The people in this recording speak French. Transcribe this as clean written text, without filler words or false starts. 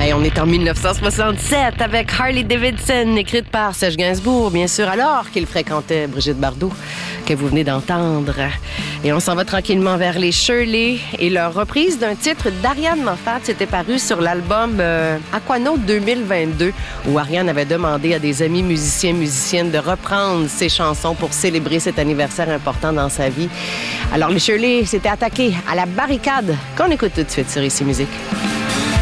Hey, on est en 1967 avec Harley Davidson, écrite par Serge Gainsbourg, bien sûr, alors qu'il fréquentait Brigitte Bardot, que vous venez d'entendre. Et on s'en va tranquillement vers les Shirley et leur reprise d'un titre d'Ariane Moffat. C'était paru sur l'album Aquanaut 2022, où Ariane avait demandé à des amis musiciennes de reprendre ses chansons pour célébrer cet anniversaire important dans sa vie. Alors les Shirley s'étaient attaqués à la barricade qu'on écoute tout de suite sur Ici Musique.